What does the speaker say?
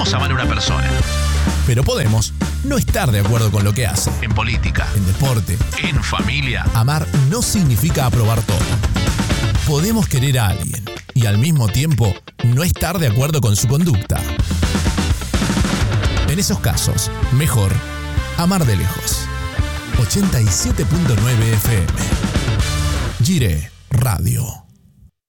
podemos amar a una persona. Pero podemos no estar de acuerdo con lo que hace. En política, En deporte, en familia. amar no significa aprobar todo. Podemos querer a alguien y al mismo tiempo no estar de acuerdo con su conducta. En esos casos, mejor amar de lejos. 87.9 FM. Gire Radio.